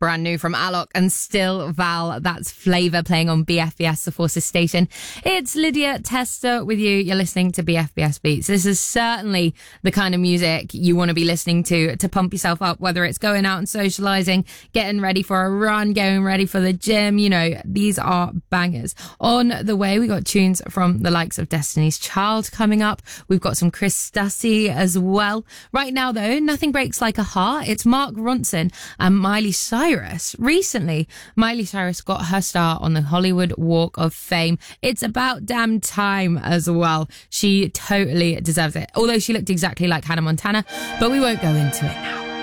Brand new from Alok and Still Val. That's Flavour playing on BFBS, the Forces station. It's Lydia Tester with you. You're listening to BFBS Beats. This is certainly the kind of music you want to be listening to pump yourself up, whether it's going out and socialising, getting ready for a run, getting ready for the gym. You know, these are bangers. On the way, we got tunes from the likes of Destiny's Child coming up. We've got some Chris Stassi as well. Right now, though, Nothing Breaks Like a Heart. It's Mark Ronson and Miley Cyrus. Recently, Miley Cyrus got her start on the Hollywood Walk of Fame. It's about damn time as well. She totally deserves it. Although she looked exactly like Hannah Montana, but we won't go into it now.